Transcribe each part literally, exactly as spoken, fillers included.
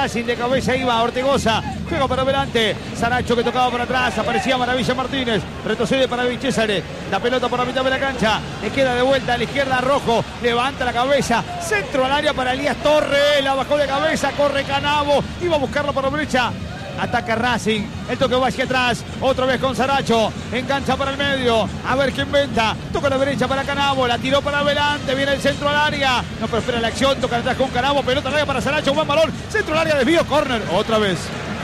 Racing, de cabeza iba Ortegoza, juega para adelante, Saracho que tocaba para atrás, aparecía Maravilla Martínez, retrocede para Vicésare, la pelota por la mitad de la cancha, le queda de vuelta a la izquierda a Rojo, levanta la cabeza, centro al área para Elías Torres, la bajó de cabeza, corre Canavo, iba a buscarla por la derecha. Ataca Racing, el toque va hacia atrás, otra vez con Saracho, engancha para el medio, a ver qué inventa, toca a la derecha para Canavo, la tiró para adelante, viene el centro al área, no prospera la acción, toca atrás con Canavo, pelota al área para Saracho, buen balón, centro al área, desvío, córner, otra vez,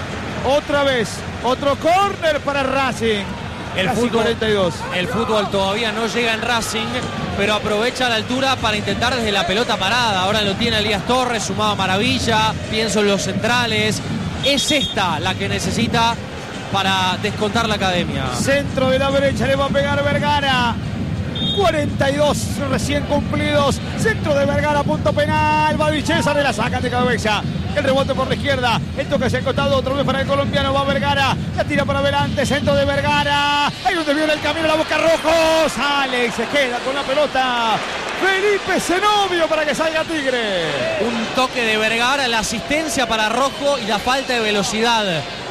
otra vez, otro córner para Racing. El fútbol, cuarenta y dos. El fútbol todavía no llega en Racing, pero aprovecha la altura para intentar desde la pelota parada, ahora lo tiene Elías Torres, sumado a Maravilla, pienso en los centrales. Es esta la que necesita para descontar la academia. Centro de la derecha, le va a pegar Vergara. cuarenta y dos recién cumplidos. Centro de Vergara, punto penal. Va Vicésare, la sacan de cabeza. El rebote por la izquierda. El toque hacia el costado, otra vez para el colombiano. Va Vergara, la tira para adelante. Centro de Vergara. Ahí donde viene el camino, la busca Rojo. Sale y se queda con la pelota Felipe Zenobio para que salga Tigre. Un toque de Vergara, la asistencia para Rojo y la falta de velocidad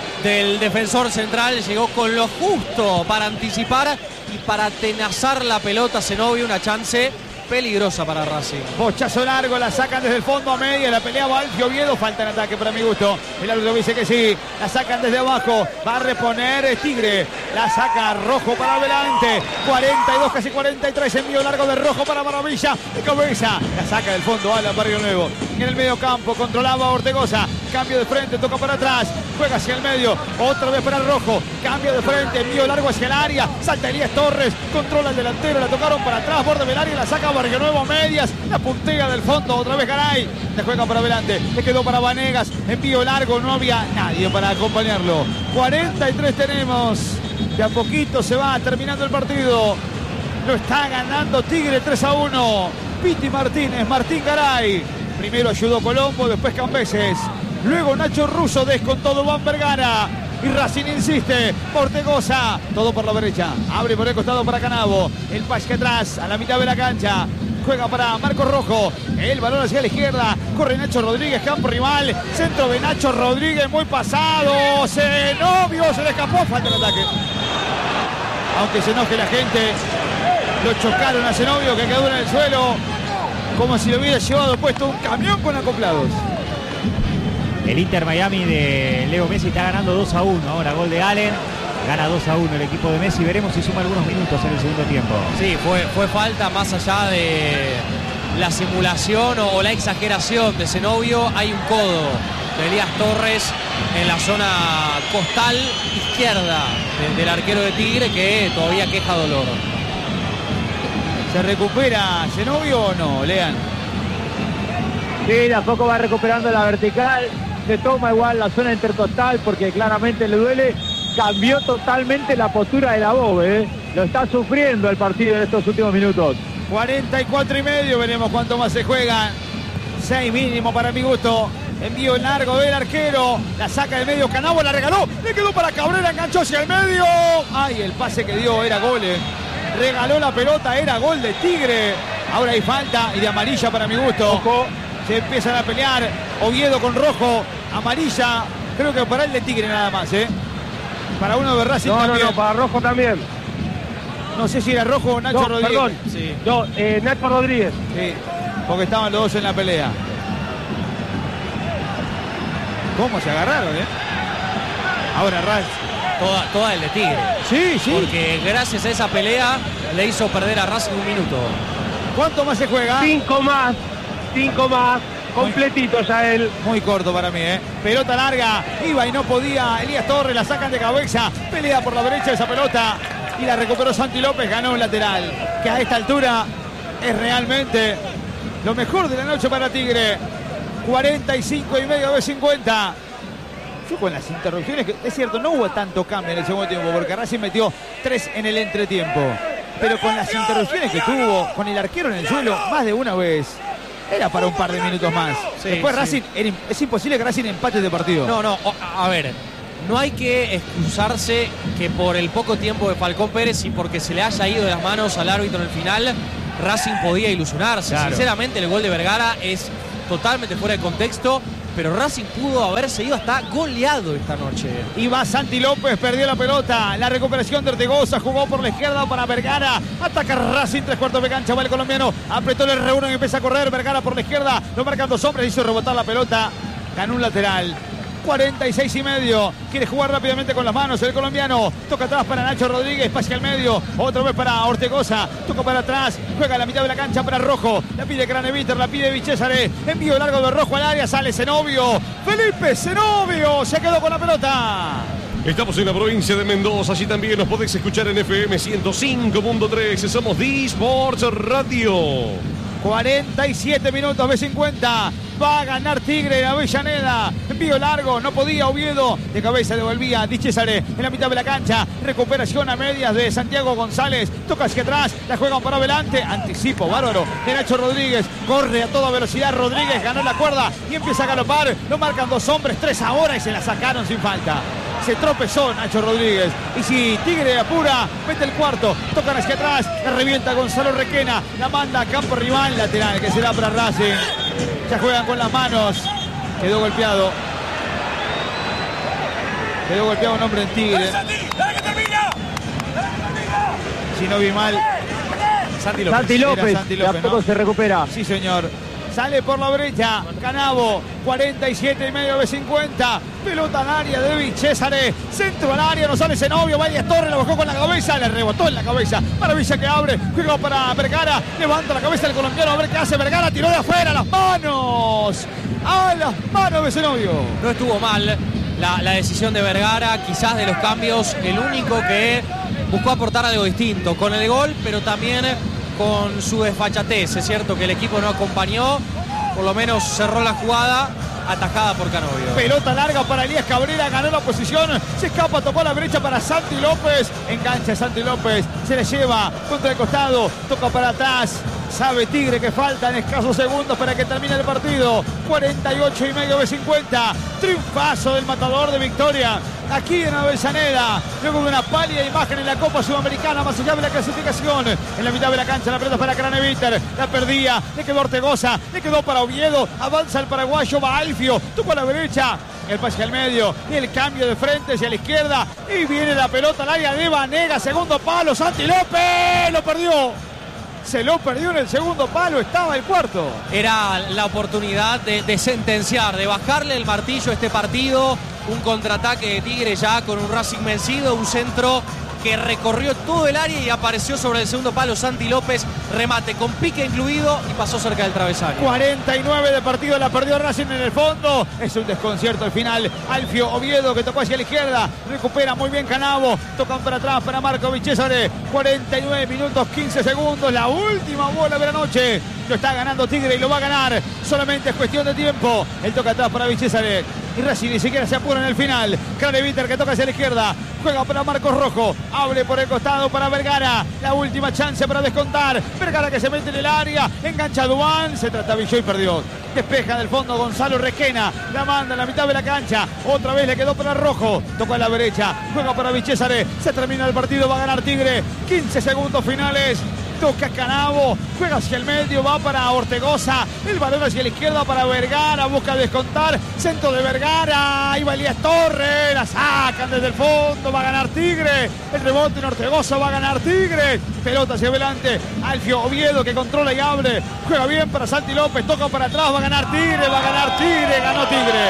del defensor central. Llegó con lo justo para anticipar y para atenazar la pelota. Zenobio, una chance peligrosa para Racing. Bochazo largo, la sacan desde el fondo a media, la pelea va Alfio Oviedo, falta en ataque para mi gusto. El árbitro dice que sí, la sacan desde abajo, va a reponer Tigre, la saca Rojo para adelante, cuarenta y dos, casi cuarenta y tres, envío largo de Rojo para Maravilla, de cabeza, la saca del fondo Alan Barrio Nuevo. En el medio campo, controlaba Ortegoza, cambio de frente, toca para atrás, juega hacia el medio, otra vez para el Rojo, cambio de frente, envío largo hacia el área, salta Elías Torres, controla el delantero, la tocaron para atrás, borde del área, la saca Barrio Nuevo a medias, la puntea del fondo, otra vez Garay, le juega para adelante, le quedó para Vanegas, envío largo, no había nadie para acompañarlo. cuarenta y tres tenemos, de a poquito se va terminando el partido, lo está ganando Tigre tres a uno, Piti Martínez, Martín Garay, primero ayudó Colombo, después Cambeses, luego Nacho Russo descontó Duván Vergara. Y Racing insiste, Ortegoza, todo por la derecha, abre por el costado para Canavo, el pase atrás, a la mitad de la cancha, juega para Marcos Rojo, el balón hacia la izquierda, corre Nacho Rodríguez, campo rival, centro de Nacho Rodríguez, muy pasado, Zenobio, se le escapó, falta el ataque. Aunque se enoje la gente, lo chocaron a Zenobio que quedó en el suelo, como si lo hubiera llevado puesto un camión con acoplados. El Inter Miami de Leo Messi está ganando dos a uno. Ahora gol de Allen. Gana dos a uno el equipo de Messi. Veremos si suma algunos minutos en el segundo tiempo. Sí, fue, fue falta más allá de la simulación o, o la exageración de Zenobio. Hay un codo de Elías Torres en la zona costal izquierda de, del arquero de Tigre que todavía queja dolor. ¿Se recupera Zenobio o no, Lean? Sí, de a poco va recuperando la vertical. Se toma igual la zona intercostal porque claramente le duele. Cambió totalmente la postura de la Bobe, ¿eh? Lo está sufriendo el partido en estos últimos minutos. cuarenta y cuatro y medio, veremos cuánto más se juega. seis mínimo para mi gusto. Envío en largo del arquero. La saca del medio Canavo, la regaló. Le quedó para Cabrera, enganchó hacia el medio. Ay, el pase que dio era gol. Eh. Regaló la pelota, era gol de Tigre. Ahora hay falta y de amarilla para mi gusto. Ojo. Se empiezan a pelear, Oviedo con Rojo, amarilla, creo que para el de Tigre nada más, ¿eh? Para uno de Racing no, también. No, no, para Rojo también. No sé si era Rojo o Nacho no, Rodríguez. Perdón, sí. no, eh, Nacho Rodríguez. Sí, porque estaban los dos en la pelea. ¿Cómo se agarraron, eh? Ahora Racing. Toda, toda el de Tigre. Sí, sí. Porque gracias a esa pelea le hizo perder a Racing un minuto. ¿Cuánto más se juega? Cinco más. Cinco más, completito ya él. Muy corto para mí, ¿eh? Pelota larga, iba y no podía. Elías Torres la sacan de cabeza, pelea por la derecha esa pelota y la recuperó Santi López, ganó un lateral. Que a esta altura es realmente lo mejor de la noche para Tigre. cuarenta y cinco y medio de cincuenta. Yo con las interrupciones, que es cierto, no hubo tanto cambio en el segundo tiempo porque Racing metió tres en el entretiempo. Pero con las interrupciones que tuvo, con el arquero en el suelo, más de una vez. Era para un par de minutos más. Sí, Después sí. Racing, era, es imposible que Racing empate de partido. No, no, a ver, no hay que excusarse que por el poco tiempo de Falcón Pérez y porque se le haya ido de las manos al árbitro en el final, Racing podía ilusionarse. Claro. Sinceramente, el gol de Vergara es totalmente fuera de contexto pero Racing pudo haberse ido hasta goleado esta noche. Y va Santi López, perdió la pelota. La recuperación de Ortegoza, jugó por la izquierda para Vergara. Ataca Racing, tres cuartos de cancha, va el colombiano. Apretó el R uno y empieza a correr. Vergara por la izquierda, lo marcan dos hombres, hizo rebotar la pelota. Ganó un lateral. cuarenta y seis y medio. Quiere jugar rápidamente con las manos el colombiano. Toca atrás para Nacho Rodríguez. Pase al medio. Otra vez para Ortegoza. Toca para atrás. Juega a la mitad de la cancha para Rojo. La pide Craneviter. La pide Vichésare. Envío largo de Rojo al área. Sale Zenobio. Felipe Zenobio. Se quedó con la pelota. Estamos en la provincia de Mendoza. Allí también nos podéis escuchar en F M ciento cinco punto tres. Somos D-Sports Radio. cuarenta y siete minutos de cincuenta. Va a ganar Tigre en Avellaneda. Envío largo, no podía Oviedo. De cabeza devolvía Di Cesare en la mitad de la cancha. Recuperación a medias de Santiago González. Toca hacia atrás, la juegan para adelante. Anticipo bárbaro de Nacho Rodríguez. Corre a toda velocidad Rodríguez, ganó la cuerda y empieza a galopar. Lo marcan dos hombres, tres ahora y se la sacaron sin falta. Se tropezó Nacho Rodríguez. Y si Tigre apura, mete el cuarto. Tocan hacia atrás, la revienta Gonzalo Requena. La manda a campo rival, lateral que será para Racing. Ya juegan con las manos. Quedó golpeado. Quedó golpeado un hombre en Tigre. Si no vi mal. Santi López. Santi López, Santi López, de a poco ¿no? se recupera. Sí, señor. Sale por la brecha, Canavo, cuarenta y siete y medio de cincuenta. Pelota al área de Vichésare. Centro al área, no sale Zenobio. Valias Torres lo bajó con la cabeza, le rebotó en la cabeza. Maravilla que abre, juega para Vergara. Levanta la cabeza del colombiano, a ver qué hace Vergara. Tiró de afuera, a las manos. A las manos de Zenobio. No estuvo mal la, la decisión de Vergara, quizás de los cambios, el único que buscó aportar algo distinto. Con el gol, pero también con su desfachatez. Es cierto que el equipo no acompañó, por lo menos cerró la jugada, atajada por Canovio. Pelota larga para Elías Cabrera, ganó la posición, se escapa, tocó a la derecha para Santi López, engancha Santi López, se le lleva contra el costado, toca para atrás. Sabe Tigre que faltan escasos segundos para que termine el partido. cuarenta y ocho y medio de cincuenta. Triunfazo del matador de Victoria aquí en Avellaneda. Luego de una pálida imagen en la Copa Sudamericana, más allá de la clasificación. En la mitad de la cancha, la pelota para Craneviter. La perdía, le quedó Ortegoza, le quedó para Oviedo. Avanza el paraguayo, va Alfio. Tocó a la derecha. El pase al medio y el cambio de frente hacia la izquierda. Y viene la pelota al área de Vanega. Segundo palo, Santi López. Lo perdió. Se lo perdió en el segundo palo, estaba el cuarto. Era la oportunidad de, de sentenciar, de bajarle el martillo a este partido. Un contraataque de Tigre ya con un Racing vencido, un centro que recorrió todo el área y apareció sobre el segundo palo Santi López. Remate con pique incluido y pasó cerca del travesaño. cuarenta y nueve de partido, la perdió Racing en el fondo. Es un desconcierto al final. Alfio Oviedo que tocó hacia la izquierda. Recupera muy bien Canavo. Tocan para atrás para Marco Vichésare. cuarenta y nueve minutos, quince segundos. La última bola de la noche. Lo está ganando Tigre y lo va a ganar. Solamente es cuestión de tiempo. El toca atrás para Vichésare. Y Racing ni siquiera se apura en el final. Craneviter que toca hacia la izquierda. Juega para Marcos Rojo. Abre por el costado para Vergara. La última chance para descontar. Vergara que se mete en el área. Engancha a Duván. Se trastabilló y perdió. Despeja del fondo Gonzalo Requena. La manda en la mitad de la cancha. Otra vez le quedó para Rojo. Tocó a la derecha. Juega para Vichésare. Se termina el partido. Va a ganar Tigre. quince segundos finales. Toca Canavo, juega hacia el medio, va para Ortegoza, el balón hacia la izquierda para Vergara, busca descontar, centro de Vergara, ahí va Elías Torres, la sacan desde el fondo, va a ganar Tigre, el rebote en Ortegoza, va a ganar Tigre, pelota hacia adelante, Alfio Oviedo que controla y abre, juega bien para Santi López, toca para atrás, va a ganar Tigre, va a ganar Tigre, ganó Tigre,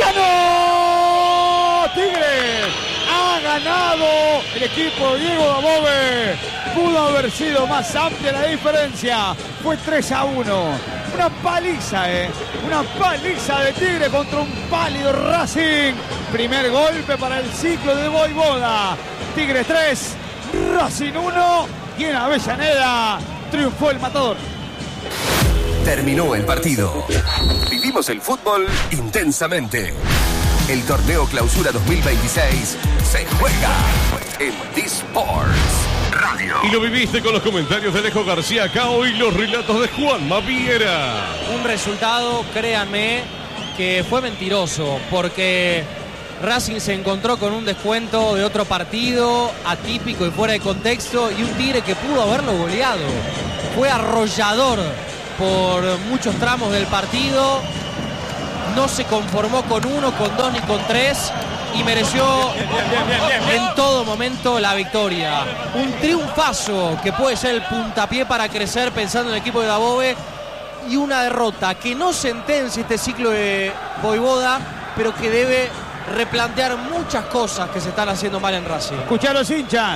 ganó Tigre. Ha ganado el equipo de Diego Dabove. Pudo haber sido más amplia la diferencia. Fue tres a uno. Una paliza, ¿eh? Una paliza de Tigre contra un pálido Racing. Primer golpe para el ciclo de Voivoda. Tigre tres, Racing uno. Y en Avellaneda triunfó el matador. Terminó el partido. Vivimos el fútbol intensamente. El torneo Clausura dos mil veintiséis se juega en D-Sports Radio. Y lo viviste con los comentarios de Alejo García Cao y los relatos de Juan Maviera. Un resultado, créanme, que fue mentiroso, porque Racing se encontró con un descuento de otro partido, atípico y fuera de contexto, y un Tigre que pudo haberlo goleado. Fue arrollador por muchos tramos del partido. no se conformó con uno, con dos ni con tres y mereció en todo momento la victoria. Un triunfazo que puede ser el puntapié para crecer pensando en el equipo de Dabove, y una derrota que no sentencia este ciclo de Voivoda, pero que debe replantear muchas cosas que se están haciendo mal en Racing. Escuchá a los hinchas.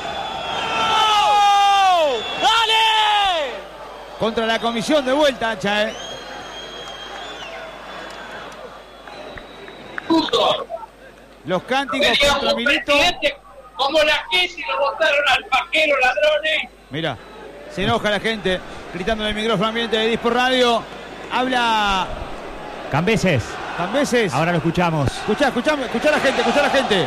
¡Dale! Contra la comisión de vuelta, Hacha, ¿eh? Los cánticos contra Milito. Como la que si lo votaron al pajero ladrones. Mira, se enoja la gente gritando en el micrófono ambiente de Dispor Radio. Habla Cambeses. Cambeses. Ahora lo escuchamos. Escuchá, escuchá, escuchá a la gente, escuchá a la gente.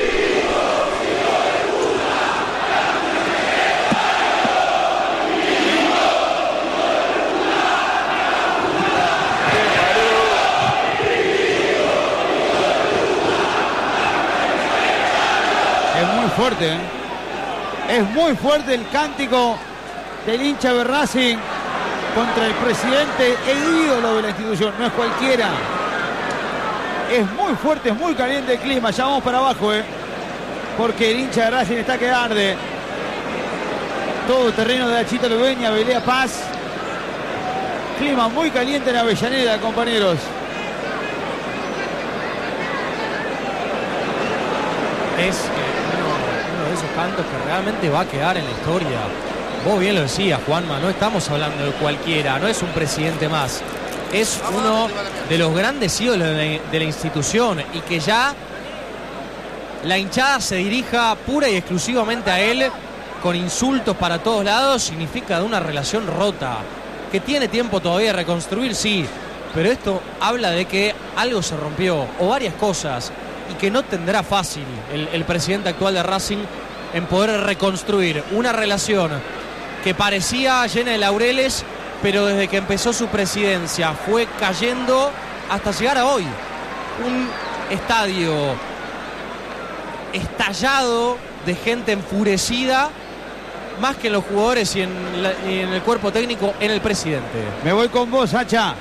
Es muy fuerte, ¿eh? Es muy fuerte el cántico del hincha de Racing contra el presidente, el ídolo de la institución. No es cualquiera. Es muy fuerte, es muy caliente el clima. Ya vamos para abajo, ¿eh? Porque el hincha de Racing está que arde. Todo terreno de Achita Lubeña, Belea Paz. Clima muy caliente en Avellaneda, compañeros. Es eh, uno, uno de esos cantos que realmente va a quedar en la historia. Vos bien lo decías, Juanma, no estamos hablando de cualquiera, no es un presidente más. Es uno de los grandes ídolos de la, de la institución, y que ya la hinchada se dirija pura y exclusivamente a él con insultos para todos lados significa de una relación rota, que tiene tiempo todavía de reconstruir, sí, pero esto habla de que algo se rompió, o varias cosas, y que no tendrá fácil el, el presidente actual de Racing en poder reconstruir una relación que parecía llena de laureles, pero desde que empezó su presidencia fue cayendo hasta llegar a hoy. Un estadio estallado de gente enfurecida, más que en los jugadores y en, la, y en el cuerpo técnico, en el presidente. Me voy con vos, Hacha.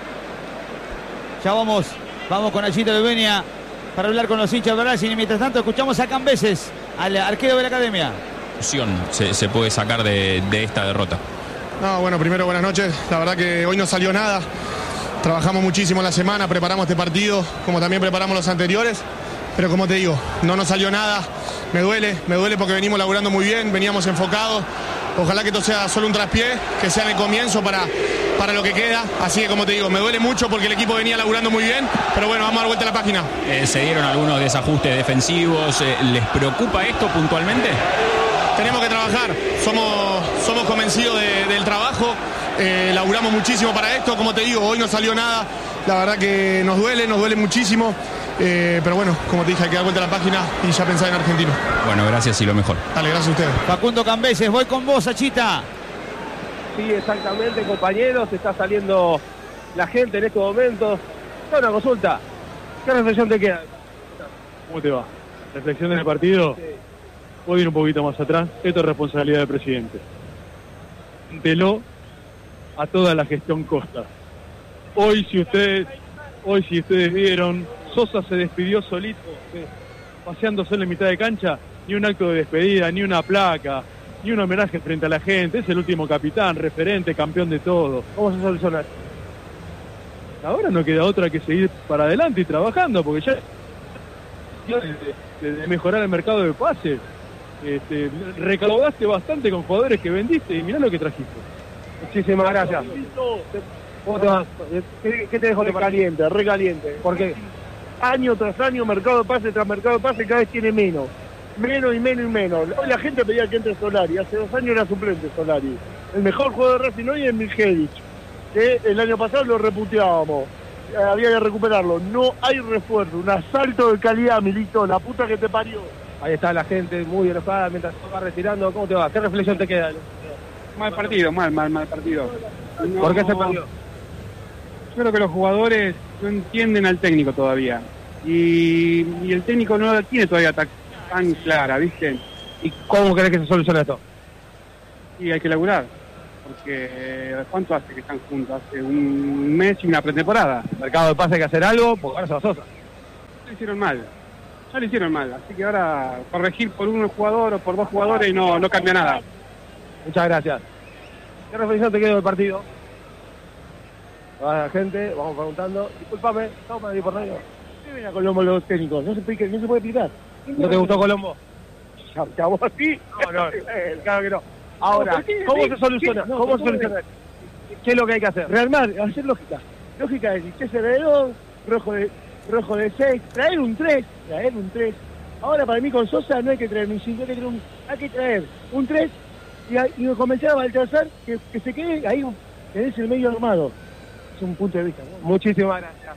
Ya vamos, vamos con Achita Lubeña para hablar con los hinchas de Racing, y mientras tanto escuchamos a Cambeses, al arquero de la academia. Se, se puede sacar de, de esta derrota. No, bueno, primero buenas noches. La verdad que hoy no salió nada. Trabajamos muchísimo la semana, preparamos este partido, como también preparamos los anteriores. Pero como te digo, no nos salió nada. Me duele, me duele porque venimos laburando muy bien, veníamos enfocados. Ojalá que esto sea solo un traspié, que sea en el comienzo para, para lo que queda. Así que como te digo, me duele mucho porque el equipo venía laburando muy bien. Pero bueno, vamos a dar vuelta a la página. Eh, ¿Se dieron algunos desajustes defensivos? Eh, ¿Les preocupa esto puntualmente? Tenemos que trabajar, somos, somos convencidos de, del trabajo, eh, laburamos muchísimo para esto, como te digo, hoy no salió nada, la verdad que nos duele, nos duele muchísimo, eh, pero bueno, como te dije, hay que dar vuelta a la página y ya pensar en Argentino. Bueno, gracias y lo mejor. Dale, gracias a ustedes. Facundo Cambeses, voy con vos, Achita. Sí, exactamente, compañeros, está saliendo la gente en estos momentos. Una consulta, ¿qué reflexión te queda? ¿Cómo te va? ¿Reflexión en el partido? Sí. Puedo ir un poquito más atrás. Esto es responsabilidad del presidente. Cuéntelo a toda la gestión Costa. Hoy si ustedes, hoy si ustedes vieron, Sosa se despidió solito, eh, paseándose en la mitad de cancha, ni un acto de despedida, ni una placa, ni un homenaje frente a la gente. Es el último capitán, referente, campeón de todo. ¿Cómo se soluciona? Ahora no queda otra que seguir para adelante y trabajando, porque ya de, de, de mejorar el mercado de pases. Este, recaudaste bastante con jugadores que vendiste y mirá lo que trajiste. Muchísimas gracias. ¿Cómo te vas? ¿Qué, qué te dejó? Recaliente, recaliente. ¿Por qué? Año tras año, mercado de pase tras mercado de pase, cada vez tiene menos. Menos y menos y menos. Hoy la gente pedía que entre Solari. Hace dos años era suplente Solari. El mejor jugador de Racing hoy es Miljevic, que el año pasado lo reputeábamos. Había que recuperarlo. No hay refuerzo. Un asalto de calidad, Milito. La puta que te parió. Ahí está la gente muy enojada mientras se va retirando. ¿Cómo te va? ¿Qué reflexión te queda? Mal partido, mal, mal, mal partido. No, ¿por qué se perdió? Yo creo que los jugadores no entienden al técnico todavía. Y, y el técnico no la tiene todavía tan, tan clara, ¿viste? ¿Y cómo crees que se soluciona esto? Y hay que laburar. porque ¿cuánto hace que están juntos? Hace un mes y una pretemporada. Mercado de pase hay que hacer algo, porque ahora se va Sosa. Ya lo hicieron mal, ya lo hicieron mal, así que ahora corregir por un jugador o por dos jugadores y no, no cambia nada. Muchas gracias. ¿Qué reflexión te quedó del partido? Va la gente, vamos preguntando. Disculpame, estamos para ir por radio. ¿Qué viene a Colombo los técnicos? No se, explique, no se puede explicar. ¿No te gustó Colombo? ¿A vos sí? No, no, claro que no. Ahora, ¿cómo se soluciona? ¿Cómo se soluciona? ¿Qué es lo que hay que hacer? Real Madrid, hacer lógica. Lógica es César de dos, Rojo de Rojo de seis, traer un tres, traer un tres. Ahora para mí con Sosa no hay que traer un cinco, hay que traer un, hay que traer un tres y, y comenzar a Baltazar que, que se quede ahí, tenés el medio armado. Es un punto de vista, ¿no? Muchísimas gracias.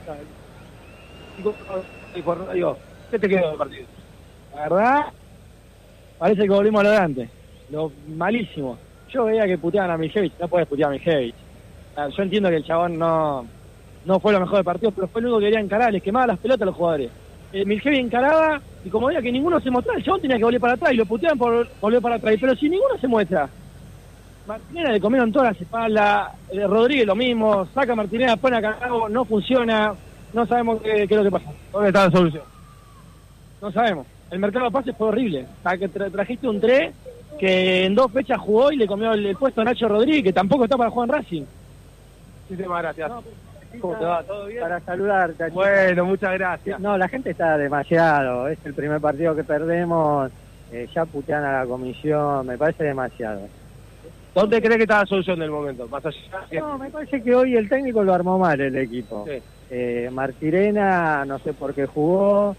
¿Qué te quedó del partido? La verdad, parece que volvimos a lo de antes. Lo malísimo. Yo veía que puteaban a Mijevic, no puedes putear a Mijevic. Yo entiendo que el chabón no, no fue lo mejor del partido, pero fue el único que quería encarar, les quemaba las pelotas a los jugadores. Eh, Mijevic encaraba y como veía que ninguno se mostraba, el chabón tenía que volver para atrás y lo puteaban por volver para atrás. Pero si ninguno se muestra, Martinera le comieron todas las espaldas, eh, Rodríguez lo mismo, saca a Martinera, pone a Carago, no funciona, no sabemos qué, qué es lo que pasa. ¿Dónde está la solución? No sabemos. El mercado de pases fue horrible. Para que tra trajiste un tres que en dos fechas jugó y le comió el, el puesto a Nacho Rodríguez, que tampoco está para jugar en Racing. Muchísimas gracias. No, ¿cómo te va? ¿Todo bien? Para saludarte. Bueno, muchas gracias. No, la gente está demasiado. Es el primer partido que perdemos. Eh, ya putean a la comisión. Me parece demasiado. ¿Dónde crees que está la solución del momento? ¿Más allá? No, me parece que hoy el técnico lo armó mal el equipo. Sí. Eh, Martirena, no sé por qué jugó.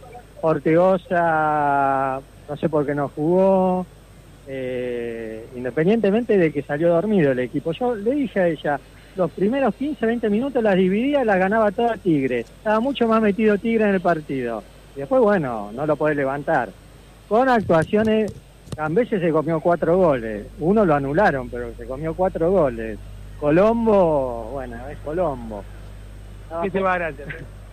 Ortegoza, no sé por qué no jugó. Eh, independientemente de que salió dormido el equipo. Yo le dije a ella, los primeros quince, veinte minutos las dividía y las ganaba toda Tigre. Estaba mucho más metido Tigre en el partido. Y después, bueno, no lo podés levantar. Con actuaciones, a veces se comió cuatro goles. Uno lo anularon, pero se comió cuatro goles. Colombo, bueno, es Colombo. Muchísimas gracias.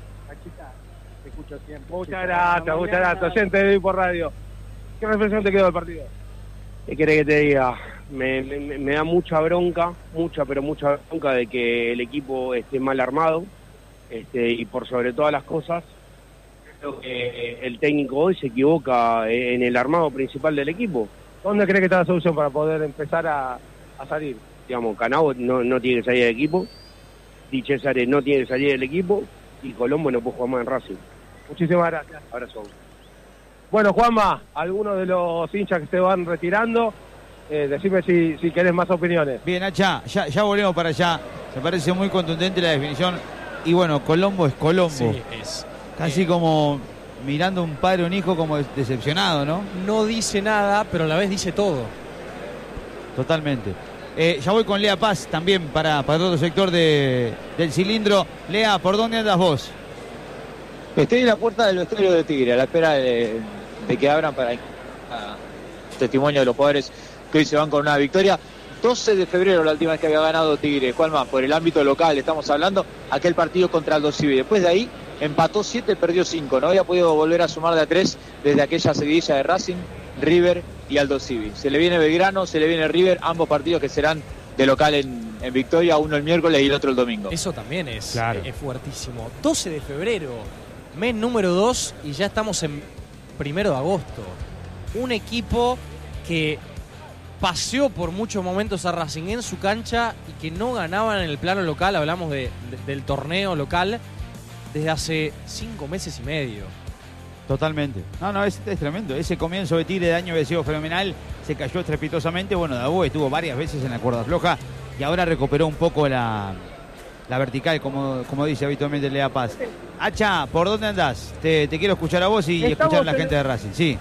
Te escucho siempre. Muchas gracias, muchas gracias. Oyente de Hoy por Radio. ¿Qué reflexión te quedó del partido? ¿Qué querés que te diga? Me, me, me da mucha bronca, mucha, pero mucha bronca de que el equipo esté mal armado, este, y por sobre todas las cosas, creo que el técnico hoy se equivoca en el armado principal del equipo. ¿Dónde crees que está la solución para poder empezar a, a salir? Digamos, Canavo no, no tiene que salir del equipo, Di César no tiene que salir del equipo, y Colombo no puede jugar más en Racing. Muchísimas gracias. Abrazo. Bueno, Juanma, algunos de los hinchas que se van retirando, eh, decime si, si querés más opiniones. Bien, Hacha, ya, ya volvemos para allá. Me parece muy contundente la definición. Y bueno, Colombo es Colombo. Sí, es. Casi eh, como mirando un padre o un hijo como decepcionado, ¿no? No dice nada, pero a la vez dice todo. Totalmente. Eh, ya voy con Lea Paz también para, para otro sector de, del cilindro. Lea, ¿por dónde andas vos? Estoy en la puerta del vestuario de Tigre, a la espera de, de que abran para a, testimonio de los jugadores que hoy se van con una victoria. doce de febrero la última vez que había ganado Tigre. Juanma, por el ámbito local estamos hablando, aquel partido contra Aldo Civi. Después de ahí empató siete, perdió cinco. No había podido volver a sumar de a tres desde aquella seguidilla de Racing, River y Aldo Civi. Se le viene Belgrano, se le viene River, ambos partidos que serán de local en, en victoria, uno el miércoles y el otro el domingo. Eso también es, claro. es fuertísimo. doce de febrero, mes número dos y ya estamos en primero de agosto. Un equipo que paseó por muchos momentos a Racing en su cancha y que no ganaban en el plano local, hablamos de, de, del torneo local, desde hace cinco meses y medio. Totalmente. No, no, es, es tremendo. Ese comienzo de Tigre de año había sido fenomenal, se cayó estrepitosamente. Bueno, Dabú estuvo varias veces en la cuerda floja y ahora recuperó un poco la, la vertical, como, como dice habitualmente Lea Paz. Hacha, ¿por dónde andás? Te, te quiero escuchar a vos y Estamos escuchar a la gente de Racing. Sí.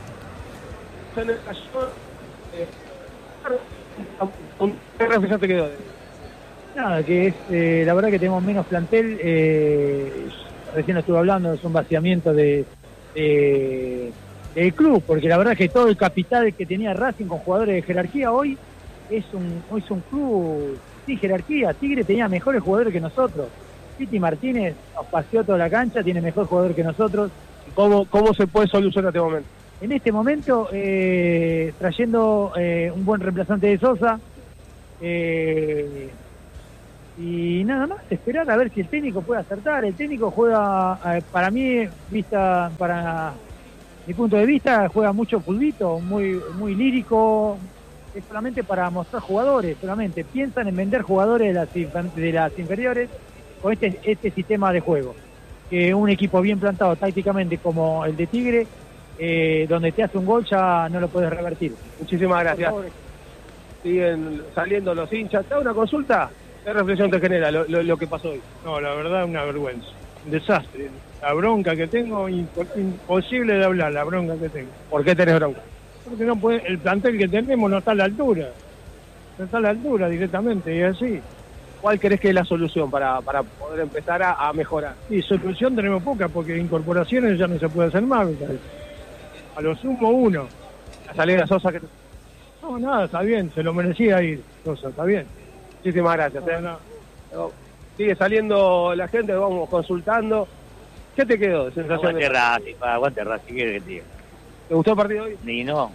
¿Qué reflexión te quedó? Nada, que es eh, la verdad que tenemos menos plantel. Eh, recién estuve hablando, es un vaciamiento de, de del club, porque la verdad que todo el capital que tenía Racing con jugadores de jerarquía hoy es un, hoy es un club sin jerarquía. Tigre tenía mejores jugadores que nosotros. Piti Martínez nos paseó toda la cancha, tiene mejor jugador que nosotros. ¿Cómo, cómo se puede solucionar este momento? En este momento, eh, trayendo eh, un buen reemplazante de Sosa, Eh, y nada más, esperar a ver si el técnico puede acertar. El técnico juega, eh, para mí, vista para mi punto de vista, juega mucho fulbito, muy, muy lírico. Es solamente para mostrar jugadores, solamente piensan en vender jugadores de las, inf- de las inferiores con este, este sistema de juego. Que un equipo bien plantado tácticamente como el de Tigre, eh, donde te hace un gol ya no lo puedes revertir. Muchísimas gracias. Siguen saliendo los hinchas. ¿Te da una consulta? ¿Qué reflexión te genera lo, lo, lo que pasó hoy? No, la verdad, una vergüenza. Un desastre. La bronca que tengo, impo- imposible de hablar, la bronca que tengo. ¿Por qué tenés bronca? Porque no puede, el plantel que tenemos no está a la altura. No está a la altura directamente, y así. ¿Cuál crees que es la solución para, para poder empezar a, a mejorar? Y solución tenemos poca, porque incorporaciones ya no se puede hacer más, me parece. A lo sumo uno. La salida de Sosa que... No, nada, está bien, se lo merecía ir, Sosa, está bien. Muchísimas gracias. No, ¿eh? no. Sigue saliendo la gente, vamos consultando. ¿Qué te quedó de sensación? Aguante de... Racing, pa, aguante Racing, ¿qué quieres que te diga? ¿Te gustó el partido hoy? Ni no.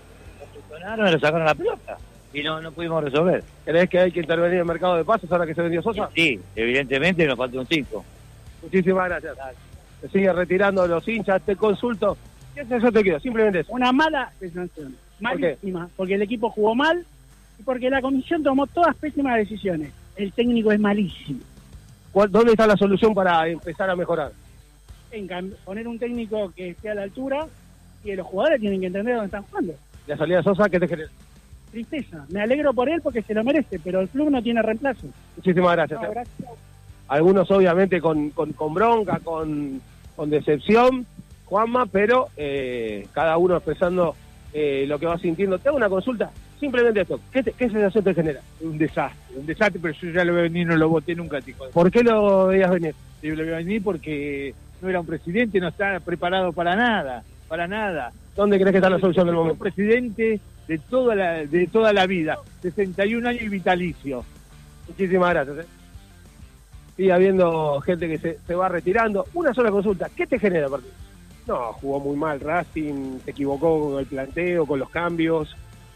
No me lo sacaron la pelota y no, no pudimos resolver. ¿Crees que hay que intervenir en el mercado de pases ahora que se vendió Sosa? Sí, evidentemente nos falta un cinco. Muchísimas gracias. Se sigue retirando los hinchas, te consulto. ¿Qué sensación te quedó? Simplemente eso. Una mala sensación. Malísima, ¿Por porque el equipo jugó mal y porque la comisión tomó todas pésimas decisiones. El técnico es malísimo. ¿Cuál- ¿Dónde está la solución para empezar a mejorar? En cambio, poner un técnico que esté a la altura y los jugadores tienen que entender dónde están jugando. La salida de Sosa, ¿qué te genera? Tristeza. Me alegro por él porque se lo merece, pero el club no tiene reemplazo. Muchísimas gracias. No, gracias. Algunos obviamente con, con, con bronca, con, con decepción, Juanma, pero eh, cada uno expresando eh, lo que va sintiendo. Te hago una consulta, simplemente esto. ¿Qué, te, qué sensación te genera? Un desastre, un desastre, pero yo ya lo veo venir, no lo voté nunca, chico. ¿Por qué lo veías venir? Yo lo veo venir porque no era un presidente, no está preparado para nada, para nada. ¿Dónde crees que está la solución del Un momento? presidente de toda la de toda la vida, sesenta y un años y vitalicio. Muchísimas gracias. ¿eh? Sigue habiendo gente que se, se va retirando. Una sola consulta, ¿qué te genera el partido? No, jugó muy mal Racing, se equivocó con el planteo, con los cambios.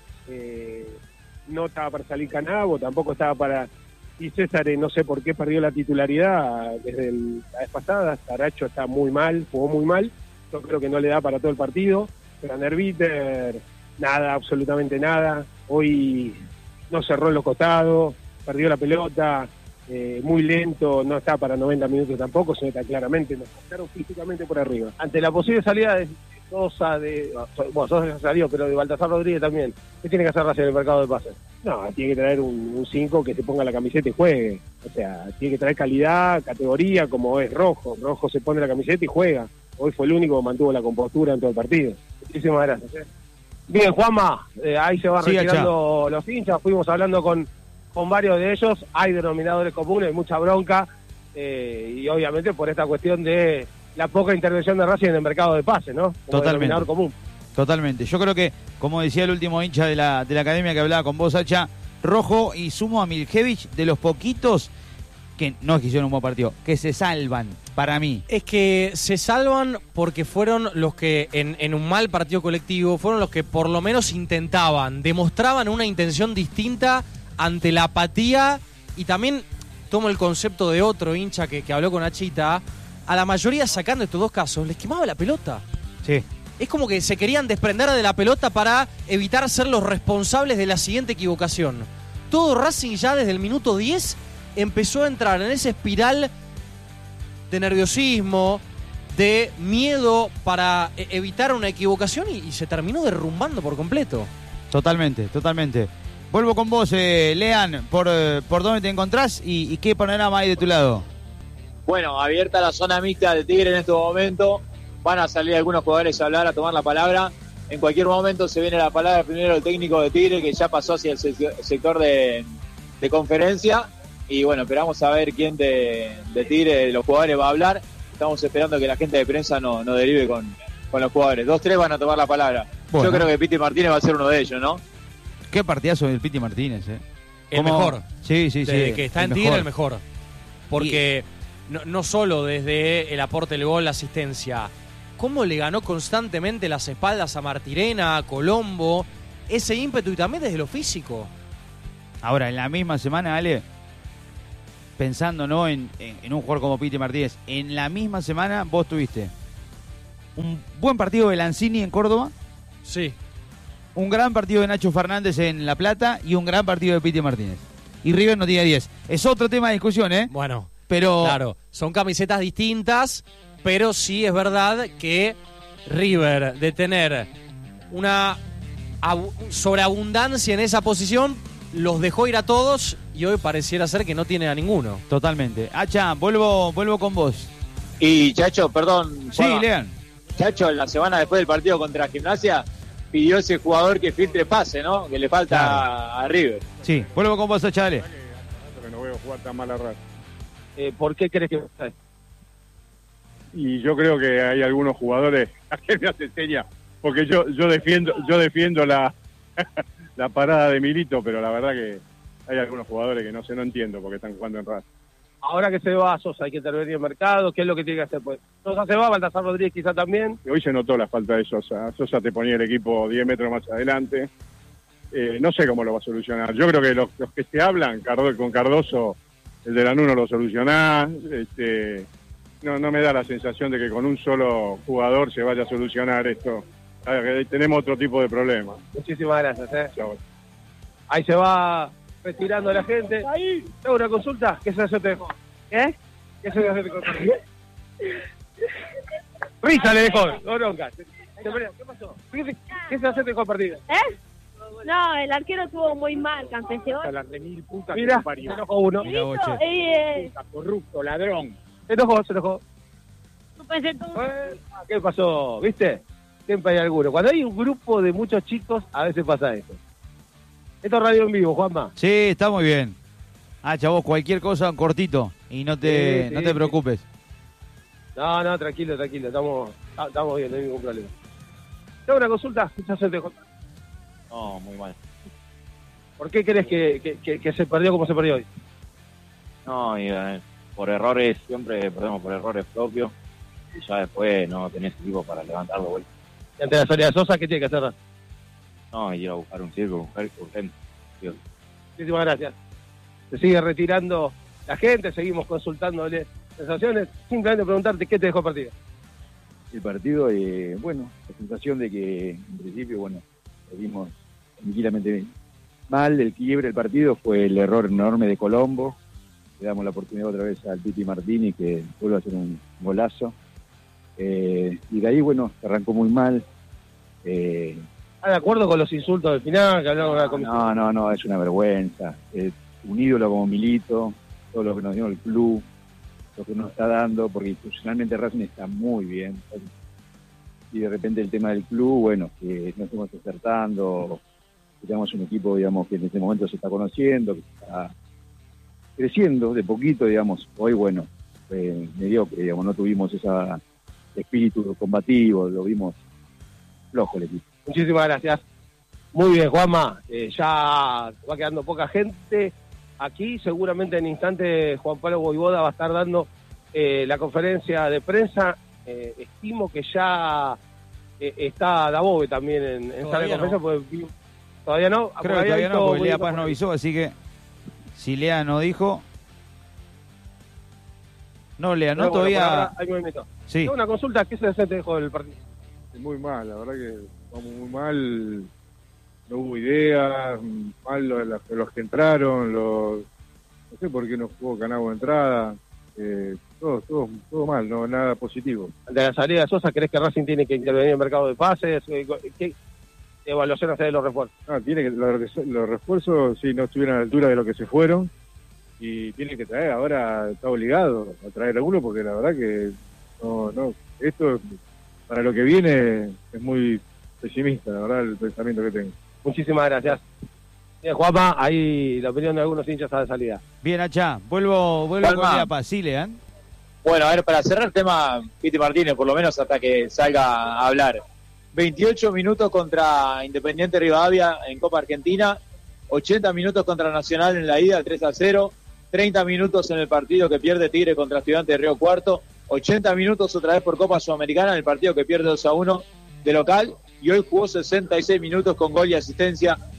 Eh, no estaba para salir Canavo, tampoco estaba para... Y César, eh, no sé por qué perdió la titularidad desde el- la vez pasada. Saracho está muy mal, jugó muy mal. Yo creo que no le da para todo el partido. Pero Nerviter, nada, absolutamente nada. Hoy no cerró en los costados, perdió la pelota, eh, muy lento, no está para noventa minutos tampoco, se nota claramente, nos pasaron físicamente por arriba. Ante la posible salida de Sosa, de, bueno, Sosa ya salió, pero de Baltasar Rodríguez también, ¿qué tiene que hacer Racing en el mercado de pases? No, tiene que traer un cinco que se ponga la camiseta y juegue. O sea, tiene que traer calidad, categoría, como es Rojo. Rojo se pone la camiseta y juega. Hoy fue el único que mantuvo la compostura en todo el partido. Muchísimas gracias. ¿eh? Bien, Juanma, eh, ahí se van Sí, retirando los hinchas. Fuimos hablando con, con varios de ellos. Hay denominadores comunes, hay mucha bronca. Eh, y obviamente por esta cuestión de la poca intervención de Racing en el mercado de pases, ¿no? Como Totalmente. denominador común. Totalmente. Yo creo que, como decía el último hincha de la, de la academia que hablaba con vos, Hacha, Rojo y sumo a Miljevich, de los poquitos que no es que hicieron un buen partido, que se salvan, para mí. Es que se salvan porque fueron los que en, en un mal partido colectivo, fueron los que por lo menos intentaban, demostraban una intención distinta ante la apatía. Y también tomo el concepto de otro hincha que, que habló con Achita, a la mayoría sacando estos dos casos, les quemaba la pelota. Sí. Es como que se querían desprender de la pelota para evitar ser los responsables de la siguiente equivocación. Todo Racing ya desde el minuto diez empezó a entrar en esa espiral de nerviosismo, de miedo para e- evitar una equivocación y, y se terminó derrumbando por completo. Totalmente, totalmente. Vuelvo con vos, eh, Lean, por, eh, por dónde te encontrás y, y qué panorama hay de tu lado. Bueno, abierta la zona mixta de Tigre en este momento. Van a salir algunos jugadores a hablar, a tomar la palabra. En cualquier momento se viene la palabra primero el técnico de Tigre, que ya pasó hacia el se- sector de, de conferencia. Y bueno, esperamos a ver quién de, de Tigre, de los jugadores, va a hablar. Estamos esperando que la gente de prensa no, no derive con, con los jugadores. Dos, tres van a tomar la palabra. Bueno. Yo creo que Piti Martínez va a ser uno de ellos, ¿no? Qué partidazo del Piti Martínez, ¿eh? El ¿Cómo? mejor. Sí, sí, sí. Desde que está el en Tigre, mejor. el mejor. Porque no, no solo desde el aporte del gol, la asistencia, cómo le ganó constantemente las espaldas a Martirena, a Colombo, ese ímpetu y también desde lo físico. Ahora, en la misma semana, Ale, pensando no en, en, en un jugador como Piti Martínez, en la misma semana vos tuviste un buen partido de Lanzini en Córdoba. Sí. Un gran partido de Nacho Fernández en La Plata y un gran partido de Piti Martínez. Y River no tiene diez. Es otro tema de discusión, ¿eh? Bueno, pero claro, son camisetas distintas, pero sí es verdad que River, de tener una ab- sobreabundancia en esa posición, los dejó ir a todos y hoy pareciera ser que no tiene a ninguno. Totalmente. Hacha, vuelvo, vuelvo con vos. Y Chacho, perdón. Sí, Juanma. Lean. Chacho, la semana después del partido contra Gimnasia, pidió ese jugador que filtre pase, ¿no? Que le falta Claro. a River. Sí, vuelvo con vos, Hacha, dale. Que no veo jugar tan mal a rato. Eh, ¿Por qué crees que Y yo creo que hay algunos jugadores a que me hace seña, porque yo yo defiendo yo defiendo la la parada de Milito, pero la verdad que hay algunos jugadores que no sé, no entiendo porque están jugando en rato. ahora que se va Sosa hay que intervenir en el mercado? ¿Qué es lo que tiene que hacer? Pues Sosa se va, Baltasar Rodríguez quizá también. Hoy se notó la falta de Sosa. Sosa te ponía el equipo diez metros más adelante. Eh, no sé cómo lo va a solucionar. Yo creo que los, los que se hablan, Cardo, con Cardoso, el de Lanús no lo solucionás. Este, no, no me da la sensación de que con un solo jugador se vaya a solucionar esto. A ver, tenemos otro tipo de problemas. Muchísimas gracias. ¿eh? Ahí se va retirando la gente. Ahí, tengo una consulta. ¿Qué se te dejó? ¿Qué? ¿Qué se te dejó? Risa le dejó, no bronca. ¿Qué pasó? ¿Qué, qué se hace dejó el partido? ¿Eh? No, el arquero estuvo muy mal, campeón. Mira, se enojó uno. Mira, Hizo, eh, corrupto, ladrón. Se enojó, se enojó. Tú pensé tú. Eh, ¿Qué pasó? ¿Viste? Siempre hay alguno. Cuando hay un grupo de muchos chicos, a veces pasa esto. Esto es radio en vivo, Juanma. Sí, está muy bien. Ah, chavos, cualquier cosa cortito y no te, Sí, sí, no te sí. preocupes. No, no, tranquilo, tranquilo. Estamos, estamos bien, no hay ningún problema. Tengo una consulta. ¿Qué se hace dejó? No, muy mal. ¿Por qué crees que, que, que, que se perdió como se perdió hoy? No, y, eh, por errores, siempre perdemos por errores propios. Y ya después no tenés equipo para levantarlo, vuelta. Y ante la salida de Sosa, ¿qué tiene que hacer? No, ir a buscar un circo, buscar urgente. Dios. Muchísimas gracias. Se sigue retirando la gente, seguimos consultándole sensaciones. Simplemente preguntarte qué te dejó el partido. El partido, eh, bueno, la sensación de que en principio, bueno, lo vimos tranquilamente mal. El quiebre del partido fue el error enorme de Colombo. Le damos la oportunidad otra vez al Piti Martínez que vuelve a hacer un golazo. Eh, y de ahí, bueno, arrancó muy mal. Eh, ¿Estás de acuerdo con los insultos del final que hablaron con la comisión? no, no, no, es una vergüenza. Eh, un ídolo como Milito, todo lo que nos dio el club, lo que nos está dando, porque institucionalmente Racing está muy bien. Y de repente el tema del club, bueno, que no estamos acertando, que tenemos un equipo, digamos, que en este momento se está conociendo, que está creciendo de poquito, digamos. Hoy, bueno, fue mediocre, digamos, no tuvimos ese espíritu combativo, lo vimos flojo el equipo. Muchísimas gracias. Muy bien, Juanma. Eh, ya va quedando poca gente aquí. Seguramente en instante Juan Pablo Voivoda va a estar dando eh, la conferencia de prensa. Eh, estimo que ya eh, está Dabove también en, en sala de Todavía conferencia. no. Porque vi- todavía no. Creo Porque que había todavía no, visto porque muy Lea bien Paz no avisó, así que si Lea no dijo... No, Lea, no, Pero bueno, por todavía... ahora hay movimiento. Sí. Tengo una consulta. ¿Qué se te dejó el partido? Muy mal, la verdad que vamos muy mal, no hubo ideas, mal los, los, los que entraron, los, no sé por qué no jugó Canagua de entrada, eh, todo, todo, todo mal, no nada positivo. Ante la salida de Sosa, ¿crees que Racing tiene que intervenir en el mercado de pases? ¿Qué evaluación hace de los refuerzos? No, tiene que, los, los refuerzos sí no estuvieron a la altura de lo que se fueron y tiene que traer, ahora está obligado a traer alguno porque la verdad que no, no, esto para lo que viene es muy pesimista, la verdad, el pensamiento que tengo. Muchísimas gracias. Bien, Juanma, ahí la opinión de algunos hinchas a la salida. Bien, Hacha, vuelvo, vuelvo Palma. con Lea Paz. Sí, Lean. Bueno, a ver, para cerrar el tema, Piti Martínez, por lo menos hasta que salga a hablar. veintiocho minutos contra Independiente Rivadavia en Copa Argentina, ochenta minutos contra Nacional en la ida, tres a cero, treinta minutos en el partido que pierde Tigre contra Estudiantes de Río Cuarto, ochenta minutos otra vez por Copa Sudamericana en el partido que pierde dos a uno de local, y hoy jugó sesenta y seis minutos con gol y asistencia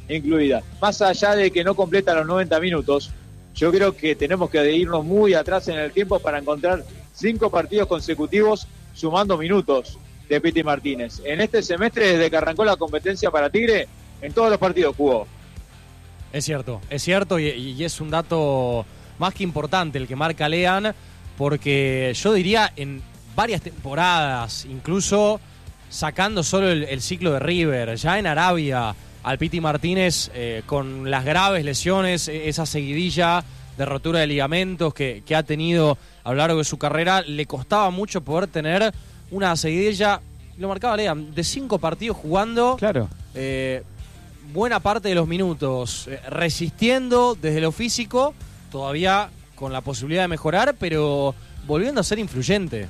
incluida. Más allá de que no completa los noventa minutos, yo creo que tenemos que irnos muy atrás en el tiempo para encontrar cinco partidos consecutivos sumando minutos de Piti Martínez. En este semestre, desde que arrancó la competencia para Tigre, en todos los partidos jugó. Es cierto, es cierto y, y es un dato más que importante el que marca Lean, porque yo diría en varias temporadas, incluso sacando solo el, el ciclo de River, ya en Arabia, al Piti Martínez eh, con las graves lesiones, esa seguidilla de rotura de ligamentos que, que ha tenido a lo largo de su carrera, le costaba mucho poder tener una seguidilla, lo marcaba Lean, de cinco partidos jugando. Claro. Eh, buena parte de los minutos eh, resistiendo desde lo físico, todavía con la posibilidad de mejorar, pero volviendo a ser influyente.